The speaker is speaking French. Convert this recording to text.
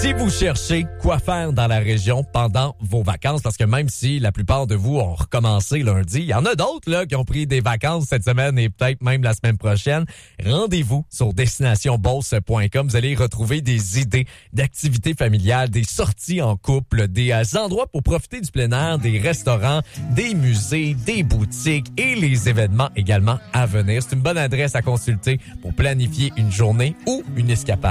Si vous cherchez quoi faire dans la région pendant vos vacances, parce que même si la plupart de vous ont recommencé lundi, il y en a d'autres là qui ont pris des vacances cette semaine et peut-être même la semaine prochaine, rendez-vous sur destinationbeauce.com. Vous allez y retrouver des idées d'activités familiales, des sorties en couple, des endroits pour profiter du plein air, des restaurants, des musées, des boutiques et les événements également à venir. C'est une bonne adresse à consulter pour planifier une journée ou une escapade